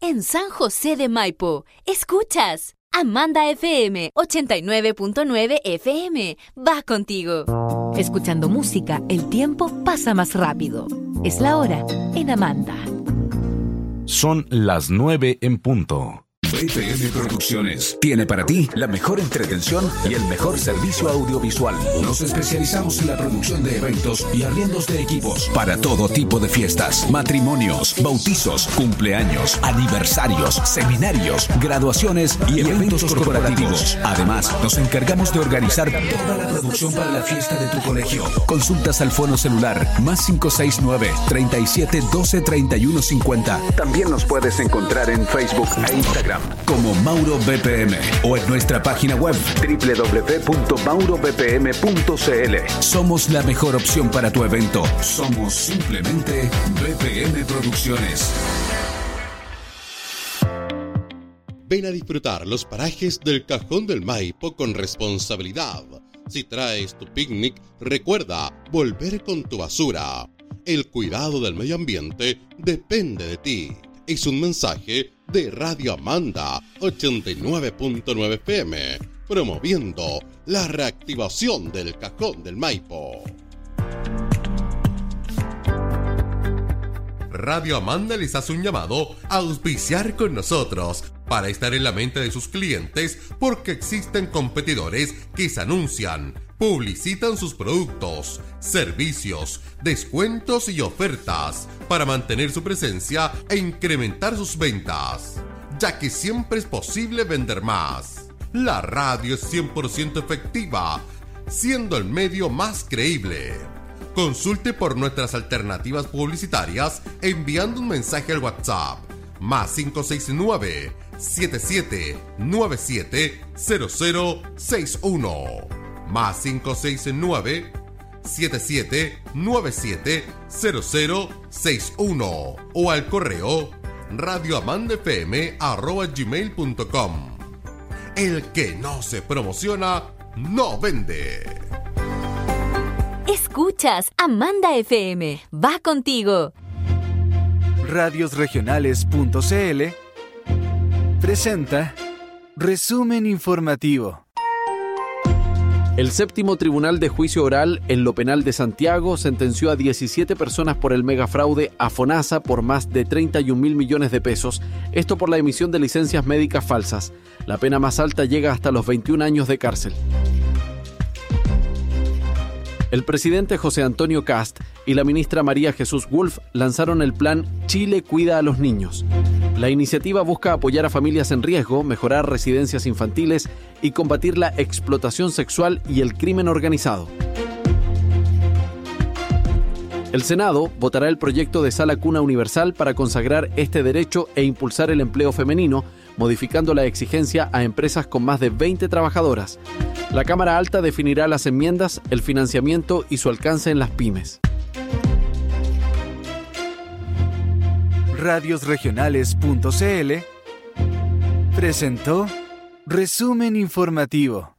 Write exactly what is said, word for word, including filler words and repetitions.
en San José de Maipo. Escuchas Amanda F M ochenta y nueve punto nueve F M. Va contigo. Escuchando música, el tiempo pasa más rápido. Es la hora en Amanda. Son las nueve en punto. B P M Producciones tiene para ti la mejor entretención y el mejor servicio audiovisual. Nos especializamos en la producción de eventos y arriendos de equipos para todo tipo de fiestas, matrimonios, bautizos, cumpleaños, aniversarios, seminarios, graduaciones y eventos corporativos. Además, nos encargamos de organizar toda la producción para la fiesta de tu colegio. Consultas al fono celular más cinco seis nueve, treinta y siete, doce, treinta y uno, cincuenta. También nos puedes encontrar en Facebook e Instagram como Mauro B P M o en nuestra página web doble u doble u doble u punto mauro b p m punto c l. Somos la mejor opción para tu evento. Somos simplemente B P M Producciones. Ven a disfrutar los parajes del Cajón del Maipo con responsabilidad. Si traes tu picnic, recuerda volver con tu basura. El cuidado del medio ambiente depende de ti. Es un mensaje de Radio Amanda ochenta y nueve punto nueve F M, promoviendo la reactivación del Cajón del Maipo. Radio Amanda les hace un llamado a auspiciar con nosotros para estar en la mente de sus clientes, porque existen competidores que se anuncian, publicitan sus productos, servicios, descuentos y ofertas para mantener su presencia e incrementar sus ventas, ya que siempre es posible vender más. La radio es cien por ciento efectiva, siendo el medio más creíble. Consulte por nuestras alternativas publicitarias enviando un mensaje al WhatsApp más cinco seis nueve, siete siete nueve siete, cero cero seis uno más cinco seis nueve, siete siete nueve siete, cero cero seis uno o al correo radioamandafm arroba gmail punto com. El que no se promociona no vende. Escuchas Amanda F M. Va contigo. Radiosregionales.cl presenta Resumen Informativo. El séptimo Tribunal de Juicio Oral en lo Penal de Santiago sentenció a diecisiete personas por el megafraude a FONASA por más de treinta y un mil millones de pesos, esto por la emisión de licencias médicas falsas. La pena más alta llega hasta los veintiún años de cárcel. El presidente José Antonio Kast y la ministra María Jesús Wolf lanzaron el plan Chile Cuida a los Niños. La iniciativa busca apoyar a familias en riesgo, mejorar residencias infantiles y combatir la explotación sexual y el crimen organizado. El Senado votará el proyecto de sala cuna universal para consagrar este derecho e impulsar el empleo femenino, modificando la exigencia a empresas con más de veinte trabajadoras. La Cámara Alta definirá las enmiendas, el financiamiento y su alcance en las pymes. Radiosregionales.cl presentó Resumen Informativo.